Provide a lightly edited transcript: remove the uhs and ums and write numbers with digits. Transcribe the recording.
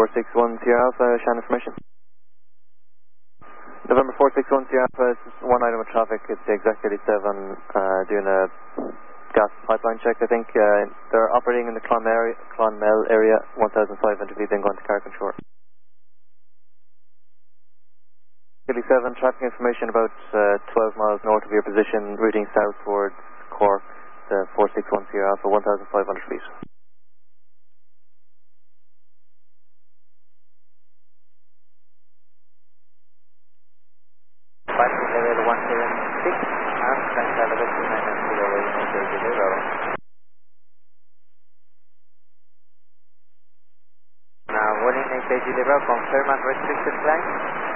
461 Sierra Alpha, Shannon information. November 461 Sierra Alpha, is one item of traffic. It's the Exec 87 doing a gas pipeline check, I think. They're operating in the Clonmel area, 1,500 feet, then going to Carrick-on-Shore. 87, traffic information about 12 miles north of your position, routing south towards Cork, 461 Sierra Alpha, 1,500 feet. Parking level 176 and flight elevation 980. Now, warning 980, confirm and restricted climb.